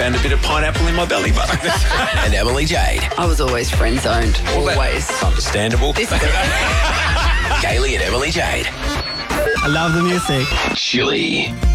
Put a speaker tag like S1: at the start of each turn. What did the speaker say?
S1: And a bit of pineapple in my belly button.
S2: And Emily Jade.
S3: I was always friend-zoned, always.
S1: Understandable.
S3: This is
S2: Kaylee and Emily Jade.
S4: I love the music.
S2: Chili.